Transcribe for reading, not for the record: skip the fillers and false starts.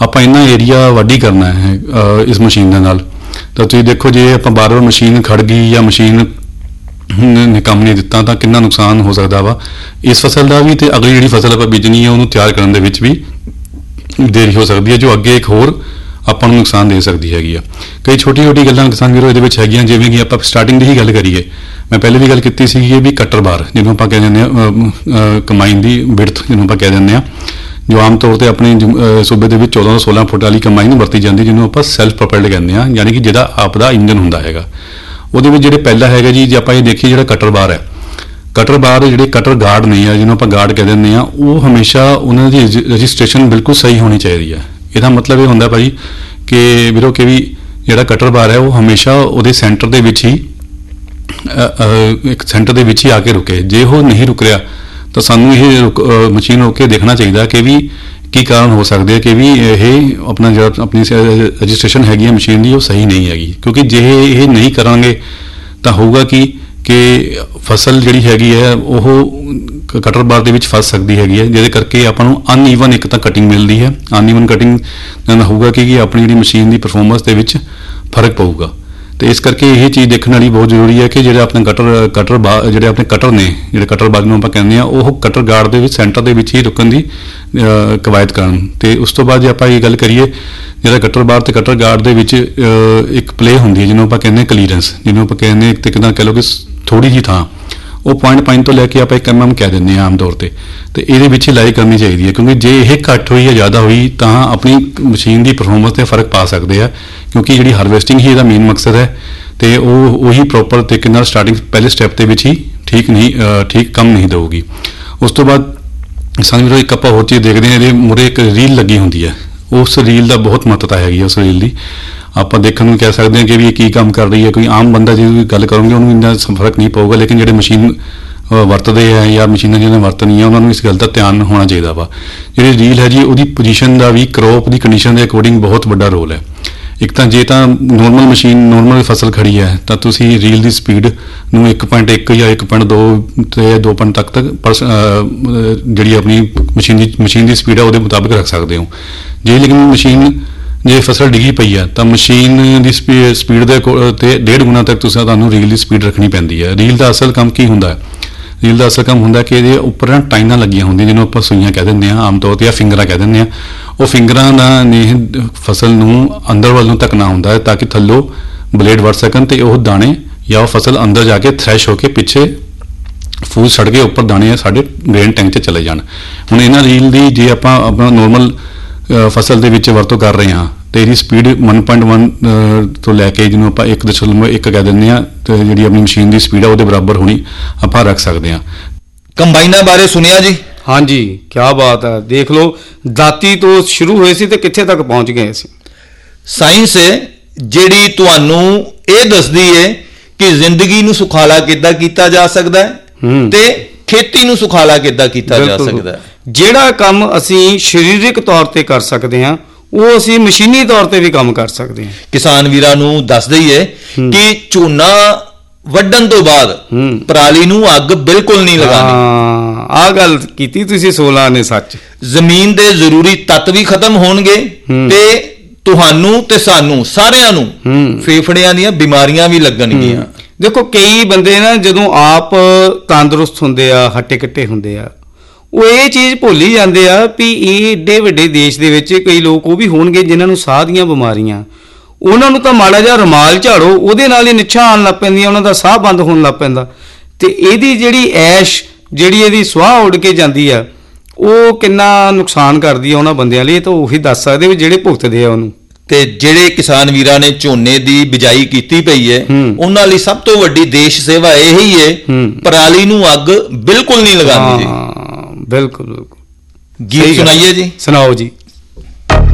ਆਪਾਂ ਇੰਨਾ ਏਰੀਆ ਵਾਢੀ ਕਰਨਾ ਹੈ ਇਸ ਮਸ਼ੀਨ ਦੇ ਨਾਲ। ਤਾਂ ਤੁਸੀਂ ਦੇਖੋ ਜੇ ਆਪਾਂ ਬਾਰ-ਬਾਰ ਮਸ਼ੀਨ ਖੜ ਗਈ ਜਾਂ ਮਸ਼ੀਨ ਨੇ ਕੰਮ ਨਹੀਂ ਦਿੱਤਾ ਤਾਂ ਕਿੰਨਾ ਨੁਕਸਾਨ ਹੋ ਸਕਦਾ ਵਾ ਇਸ ਫਸਲ ਦਾ ਵੀ, ਤੇ ਅਗਲੀ ਜਿਹੜੀ ਫਸਲ ਆਪਾਂ ਬੀਜਣੀ ਹੈ ਉਹਨੂੰ ਤਿਆਰ ਕਰਨ ਦੇ ਵਿੱਚ ਵੀ ਦੇਰੀ ਹੋ ਸਕਦੀ ਹੈ, ਜੋ ਅੱਗੇ ਇੱਕ ਹੋਰ ਆਪਾਂ ਨੂੰ ਨੁਕਸਾਨ ਦੇ ਸਕਦੀ ਹੈਗੀ ਆ। ਕਈ ਛੋਟੀ ਛੋਟੀ ਗੱਲਾਂ ਕਿਸਾਨ ਵੀਰੋ ਇਹਦੇ ਵਿੱਚ ਹੈਗੀਆਂ, ਜਿਵੇਂ ਕਿ ਆਪਾਂ ਸਟਾਰਟਿੰਗ ਦੀ ਹੀ ਗੱਲ ਕਰੀਏ, ਮੈਂ ਪਹਿਲੇ ਵੀ ਗੱਲ ਕੀਤੀ ਸੀ ਵੀ ਕਟਰ ਬਾਰ ਜਿਹਨੂੰ ਆਪਾਂ ਕਹਿ ਦਿੰਦੇ ਹਾਂ ਕੰਬਾਈਨ ਦੀ ਬਿੜਥ ਜਿਹਨੂੰ ਆਪਾਂ ਕਹਿ ਦਿੰਦੇ ਹਾਂ, ਜੋ ਆਮ ਤੌਰ 'ਤੇ ਆਪਣੇ ਸੂਬੇ ਦੇ ਵਿੱਚ 14 ਤੋਂ 16 ਫੁੱਟ ਵਾਲੀ ਕੰਬਾਈਨ ਵਰਤੀ ਜਾਂਦੀ, ਜਿਹਨੂੰ ਆਪਾਂ ਸੈਲਫ ਪ੍ਰੋਪੈਲਡ ਕਹਿੰਦੇ ਹਾਂ, ਯਾਨੀ ਕਿ ਜਿਹਦਾ ਆਪ ਦਾ ਇੰਜਨ ਹੁੰਦਾ ਹੈਗਾ। ਉਹਦੇ ਵਿੱਚ ਜਿਹੜੇ ਪਹਿਲਾ ਹੈਗਾ ਜੀ, ਜੇ ਆਪਾਂ ਇਹ ਦੇਖੀਏ ਜਿਹੜਾ ਕਟਰ ਬਾਰ ਹੈ, ਕਟਰ ਬਾਰ ਜਿਹੜੇ ਕਟਰ ਗਾਰਡ ਨੇ ਆ ਜਿਹਨੂੰ ਆਪਾਂ ਗਾਰਡ ਕਹਿ ਦਿੰਦੇ ਹਾਂ, ਉਹ ਹਮੇਸ਼ਾ ਉਹਨਾਂ ਦੀ ਰਜਿਸਟ੍ਰੇਸ਼ਨ ਬਿਲਕੁਲ ਸਹੀ ਹੋਣੀ ਚਾਹੀਦੀ ਹੈ। ਇਹਦਾ ਮਤਲਬ ਇਹ ਹੁੰਦਾ ਭਾਈ ਕਿ ਵੀਰੋ ਕਿ ਵੀ ਜਿਹੜਾ ਕਟਰ ਬਾਰ ਹੈ ਉਹ ਹਮੇਸ਼ਾ ਉਹਦੇ ਸੈਂਟਰ ਦੇ ਵਿੱਚ ਹੀ ਇੱਕ ਸੈਂਟਰ ਦੇ ਵਿੱਚ ਹੀ ਆ ਕੇ ਰੁਕੇ। ਜੇ ਉਹ ਨਹੀਂ ਰੁਕ ਰਿਹਾ ਤਾਂ ਸਾਨੂੰ ਇਹ ਮਸ਼ੀਨ ਰੋਕ ਕੇ ਦੇਖਣਾ ਚਾਹੀਦਾ ਕਿ ਵੀ ਕੀ ਕਾਰਨ ਹੋ ਸਕਦੇ ਆ ਕਿ ਵੀ ਇਹ ਆਪਣਾ ਜਿਹੜਾ ਆਪਣੀ ਰਜਿਸਟ੍ਰੇਸ਼ਨ ਹੈਗੀ ਹੈ ਮਸ਼ੀਨ ਦੀ ਉਹ ਸਹੀ ਨਹੀਂ ਹੈਗੀ। ਕਿਉਂਕਿ ਜੇ ਇਹ ਨਹੀਂ ਕਰਾਂਗੇ ਤਾਂ ਹੋਊਗਾ ਕਿ ਫਸਲ ਜਿਹੜੀ ਹੈਗੀ ਹੈ ਉਹ ਕਟਰ ਬਾਰ ਦੇ ਵਿੱਚ ਫਸ ਸਕਦੀ ਹੈਗੀ ਹੈ, ਜਿਹਦੇ ਕਰਕੇ ਆਪਾਂ ਨੂੰ ਅਨਈਵਨ ਇੱਕ ਤਾਂ ਕਟਿੰਗ ਮਿਲਦੀ ਹੈ। ਅਨਈਵਨ ਕਟਿੰਗ ਨਾਲ ਹੋਊਗਾ ਕਿ ਆਪਣੀ ਜਿਹੜੀ ਮਸ਼ੀਨ ਦੀ ਪਰਫਾਰਮੈਂਸ ਦੇ ਵਿੱਚ ਫਰਕ ਪਊਗਾ। ਤੇ ਇਸ ਕਰਕੇ ਇਹ ਚੀਜ਼ ਦੇਖਣ ਵਾਲੀ ਬਹੁਤ ਜ਼ਰੂਰੀ ਹੈ ਕਿ ਜਿਹੜੇ ਆਪਣੇ ਕਟਰ ਜਿਹੜੇ ਆਪਣੇ ਕਟਰ ਨੇ, ਜਿਹੜੇ ਕਟਰ ਬਾਰ ਨੂੰ ਆਪਾਂ ਕਹਿੰਦੇ ਹਾਂ, ਉਹ ਕਟਰ ਗਾਰਡ ਦੇ ਵਿੱਚ ਸੈਂਟਰ ਦੇ ਵਿੱਚ ਹੀ ਰੁਕਣ ਦੀ ਕਵਾਇਦ ਕਰਨ। ਤੇ ਉਸ ਤੋਂ ਬਾਅਦ ਜੇ ਆਪਾਂ ਇਹ ਗੱਲ ਕਰੀਏ, ਜਿਹੜਾ ਕਟਰ ਬਾਰ ਤੇ ਕਟਰ ਗਾਰਡ ਦੇ ਵਿੱਚ ਇੱਕ ਪਲੇ ਹੁੰਦੀ ਹੈ ਜਿਹਨੂੰ ਆਪਾਂ ਕਹਿੰਦੇ ਹਾਂ ਕਲੀਅਰੈਂਸ, ਜਿਹਨੂੰ ਆਪਾਂ ਕਹਿੰਦੇ ਇੱਕ ਤਰੀਕੇ ਕਹਿ ਲਓ ਕਿ ਥੋੜੀ ਜਿਹੀ ਥਾਂ, ਉਹ 0.5 ਤੋਂ ਲੈ ਕੇ ਆਪਾਂ 1 mm ਕਹਿ ਦਿੰਦੇ ਹਾਂ ਆਮ ਤੌਰ ਤੇ ਇਹਦੇ ਵਿੱਚ ਹੀ ਲਾਈ ਕਰਨੀ ਚਾਹੀਦੀ ਹੈ। ਕਿਉਂਕਿ ਜੇ ਇਹ ਘੱਟ ਹੋਈ ਜਾਂ ਜ਼ਿਆਦਾ ਹੋਈ ਤਾਂ ਆਪਣੀ ਮਸ਼ੀਨ ਦੀ ਪਰਫਾਰਮੈਂਸ 'ਤੇ ਫਰਕ ਪਾ ਸਕਦੇ ਆ, ਕਿਉਂਕਿ ਜਿਹੜੀ ਹਾਰਵੈਸਟਿੰਗ ਹੀ ਇਹਦਾ ਮੇਨ ਮਕਸਦ ਹੈ ਤੇ ਉਹੀ ਪ੍ਰੋਪਰ ਤਰੀਕੇ ਨਾਲ ਸਟਾਰਟਿੰਗ ਪਹਿਲੇ ਸਟੈਪ ਦੇ ਵਿੱਚ ਹੀ ਠੀਕ ਕੰਮ ਨਹੀਂ ਦੇਊਗੀ। ਉਸ ਤੋਂ ਬਾਅਦ ਸਾਨੂੰ ਵੀਰੋ ਇੱਕ ਆਪਾਂ ਹੋਰ ਚੀਜ਼ ਦੇਖਦੇ ਹਾਂ, ਇਹਦੇ ਮੂਹਰੇ ਇੱਕ ਰੀਲ ਲੱਗੀ ਹੁੰਦੀ ਹੈ। ਉਸ ਰੀਲ ਦਾ ਬਹੁਤ ਮਹੱਤਤਾ ਹੈਗੀ ਹੈ। ਉਸ ਰੀਲ ਦੀ ਆਪਾਂ ਦੇਖਣ ਨੂੰ ਕਹਿ ਸਕਦੇ ਹਾਂ ਕਿ ਵੀ ਇਹ ਕੀ ਕੰਮ ਕਰ ਰਹੀ ਹੈ। ਕੋਈ ਆਮ ਬੰਦਾ ਜਿਹਦੀ ਗੱਲ ਕਰੋਗੇ ਉਹਨੂੰ ਇੰਨਾ ਫਰਕ ਨਹੀਂ ਪਊਗਾ, ਲੇਕਿਨ ਜਿਹੜੇ ਮਸ਼ੀਨ ਵਰਤਦੇ ਆ ਜਾਂ ਮਸ਼ੀਨਾਂ ਜਿਹਨਾਂ ਵਰਤਣੀਆਂ ਉਹਨਾਂ ਨੂੰ ਇਸ ਗੱਲ ਦਾ ਧਿਆਨ ਹੋਣਾ ਚਾਹੀਦਾ ਵਾ। ਜਿਹੜੀ ਰੀਲ ਹੈ ਜੀ ਉਹਦੀ ਪੋਜੀਸ਼ਨ ਦਾ ਵੀ ਕਰੋਪ ਦੀ ਕੰਡੀਸ਼ਨ ਦੇ ਅਕੋਰਡਿੰਗ ਬਹੁਤ ਵੱਡਾ ਰੋਲ ਹੈ। ਇੱਕ ਤਾਂ ਜੇ ਤਾਂ ਨੋਰਮਲ ਫਸਲ ਖੜੀ ਹੈ ਤਾਂ ਤੁਸੀਂ ਰੀਲ ਦੀ ਸਪੀਡ ਨੂੰ 1.1 ਜਾਂ 1.2 ਤੇ 2 ਤੱਕ ਜਿਹੜੀ ਆਪਣੀ ਮਸ਼ੀਨ ਦੀ ਸਪੀਡ ਹੈ ਉਹਦੇ ਮੁਤਾਬਿਕ ਰੱਖ ਸਕਦੇ ਹੋ। ਲੇਕਿਨ ਜੇ ਫਸਲ ਡਿੱਗੀ ਪਈ ਹੈ ਤਾਂ ਮਸ਼ੀਨ ਦੀ ਸਪੀਡ ਦੇ ਤੇ 1.5 ਗੁਣਾ ਤੱਕ ਤੁਹਾਨੂੰ ਰੀਲ ਦੀ ਸਪੀਡ ਰੱਖਣੀ ਪੈਂਦੀ ਹੈ। ਰੀਲ ਦਾ ਅਸਲ ਕੰਮ ਕੀ ਹੁੰਦਾ ਹੈ? ਰੀਲ ਦਾ ਅਸਲ ਕੰਮ ਹੁੰਦਾ ਕਿ ਇਹਦੇ ਉੱਪਰ ਨਾ ਟਾਈਨਾਂ ਲੱਗੀਆਂ ਹੁੰਦੀਆਂ ਜਿਹਨੂੰ ਆਪਾਂ ਸੂਈਆਂ ਕਹਿ ਦਿੰਦੇ ਹਾਂ ਆਮ ਤੌਰ 'ਤੇ, ਜਾਂ ਫਿੰਗਰਾਂ ਕਹਿ ਦਿੰਦੇ ਹਾਂ। ਉਹ ਫਿੰਗਰਾਂ ਦਾ ਨੇ ਫਸਲ ਨੂੰ ਅੰਦਰ ਵੱਲ ਨੂੰ ਧੱਕਣਾ ਹੁੰਦਾ ਹੈ ਤਾਂ ਕਿ ਥੱਲੋਂ ਬਲੇਡ ਵੜ ਸਕਣ ਤੇ ਉਹ ਦਾਣੇ ਜਾਂ ਉਹ ਫਸਲ ਅੰਦਰ ਜਾ ਕੇ ਥ੍ਰੈਸ਼ ਹੋ ਕੇ ਪਿੱਛੇ ਫੂਲ ਛੱਡ ਕੇ ਉੱਪਰ ਦਾਣੇ ਸਾਡੇ ਗ੍ਰੇਨ ਟੈਂਕ 'ਚ ਚਲੇ ਜਾਣ। ਹੁਣ ਇਹਨਾਂ ਰੀਲ ਦੀ ਜੇ ਆਪਾਂ ਆਪਣਾ ਨੋਰਮਲ ਫਸਲ ਦੇ ਵਿੱਚ ਵਰਤੋਂ ਕਰ ਰਹੇ ਹਾਂ ਤੇ ਇਹਦੀ ਸਪੀਡ 1.1 ਤੋਂ ਲੈ ਕੇ ਜਿਹਨੂੰ ਆਪਾਂ 1.1 ਕਹਿ ਦਿੰਦੇ ਹਾਂ ਤੇ ਜਿਹੜੀ ਆਪਣੀ ਮਸ਼ੀਨ ਦੀ ਸਪੀਡ ਆ ਉਹਦੇ ਬਰਾਬਰ ਹੋਣੀ ਆਪਾਂ ਰੱਖ ਸਕਦੇ ਹਾਂ। ਕੰਬਾਈਨਾਂ ਬਾਰੇ ਸੁਣਿਆ ਜੀ? ਹਾਂਜੀ, ਕੀ ਬਾਤ ਹੈ। ਦੇਖ ਲਓ, ਦਾਤੀ ਤੋਂ ਸ਼ੁਰੂ ਹੋਏ ਸੀ ਤੇ ਕਿੱਥੇ ਤੱਕ ਪਹੁੰਚ ਗਏ ਸੀ। ਸਾਇੰਸ ਜਿਹੜੀ ਤੁਹਾਨੂੰ ਇਹ ਦੱਸਦੀ ਹੈ ਕਿ ਜ਼ਿੰਦਗੀ ਨੂੰ ਸੁਖਾਲਾ ਕਿੱਦਾਂ ਕੀਤਾ ਜਾ ਸਕਦਾ ਹੈ ਤੇ ਖੇਤੀ ਨੂੰ ਸੁਖਾਲਾ ਕਿੱਦਾਂ ਕੀਤਾ ਜਾ ਸਕਦਾ ਹੈ। ਜਿਹੜਾ ਕੰਮ ਅਸੀਂ ਸਰੀਰਕ ਤੌਰ ਤੇ ਕਰ ਸਕਦੇ ਹਾਂ ਉਹ ਅਸੀਂ ਮਸ਼ੀਨੀ ਤੌਰ ਤੇ ਵੀ ਕੰਮ ਕਰ ਸਕਦੇ ਹਾਂ। ਕਿਸਾਨ ਵੀਰਾਂ ਨੂੰ ਦੱਸ ਦਈਏ ਕਿ ਝੋਨਾ ਵੱਢਣ ਤੋਂ ਬਾਅਦ ਪਰਾਲੀ ਨੂੰ ਅੱਗ ਬਿਲਕੁਲ ਨਹੀਂ ਲਗਾਉਣੀ। ਆਹ ਗੱਲ ਕੀਤੀ ਤੁਸੀਂ 16 ਨੇ ਸੱਚ। ਜ਼ਮੀਨ ਦੇ ਜ਼ਰੂਰੀ ਤੱਤ ਵੀ ਖਤਮ ਹੋਣਗੇ ਤੇ ਤੁਹਾਨੂੰ ਤੇ ਸਾਨੂੰ ਸਾਰਿਆਂ ਨੂੰ ਫੇਫੜਿਆਂ ਦੀਆਂ ਬਿਮਾਰੀਆਂ ਵੀ ਲੱਗਣਗੀਆਂ। ਦੇਖੋ, ਕਈ ਬੰਦੇ ਨਾ ਜਦੋਂ ਆਪ ਤੰਦਰੁਸਤ ਹੁੰਦੇ ਆ, ਹੱਟੇ ਕੱਟੇ ਹੁੰਦੇ ਆ, ਉਹ ਇਹ ਚੀਜ਼ ਭੁੱਲ ਹੀ ਜਾਂਦੇ ਆ ਵੀ ਇਹ ਏਡੇ ਵੱਡੇ ਦੇਸ਼ ਦੇ ਵਿੱਚ ਕਈ ਲੋਕ ਉਹ ਵੀ ਹੋਣਗੇ ਜਿਨ੍ਹਾਂ ਨੂੰ ਸਾਹ ਦੀਆਂ ਬਿਮਾਰੀਆਂ, ਉਹਨਾਂ ਨੂੰ ਤਾਂ ਮਾੜਾ ਜਿਹਾ ਰੁਮਾਲ ਝਾੜੋ ਉਹਦੇ ਨਾਲ ਹੀ ਨਿੱਛਾਂ ਆਉਣ ਲੱਗ ਪੈਂਦੀਆਂ, ਉਹਨਾਂ ਦਾ ਸਾਹ ਬੰਦ ਹੋਣ ਲੱਗ ਪੈਂਦਾ। ਤੇ ਇਹਦੀ ਜਿਹੜੀ ਐਸ਼, ਜਿਹੜੀ ਇਹਦੀ ਸੁਆਹ ਉੱਡ ਕੇ ਜਾਂਦੀ ਆ, ਉਹ ਕਿੰਨਾ ਨੁਕਸਾਨ ਕਰਦੀ ਆ ਉਹਨਾਂ ਬੰਦਿਆਂ ਲਈ, ਇਹ ਤਾਂ ਉਹੀ ਦੱਸ ਸਕਦੇ ਵੀ ਜਿਹੜੇ ਭੁਗਤਦੇ ਆ ਉਹਨੂੰ। ਤੇ ਜਿਹੜੇ ਕਿਸਾਨ ਵੀਰਾਂ ਨੇ ਝੋਨੇ ਦੀ ਬਿਜਾਈ ਕੀਤੀ ਪਈ ਹੈ ਉਹਨਾਂ ਲਈ ਸਭ ਤੋਂ ਵੱਡੀ ਦੇਸ਼ ਸੇਵਾ ਇਹੀ ਹੈ, ਪਰਾਲੀ ਨੂੰ ਅੱਗ ਬਿਲਕੁਲ ਨਹੀਂ ਲਗਾਉਣੀ ਜੀ। ਬਿਲਕੁਲ। ਗੀਤ ਸੁਣਾਈਏ ਜੀ? ਸੁਣਾਓ ਜੀ।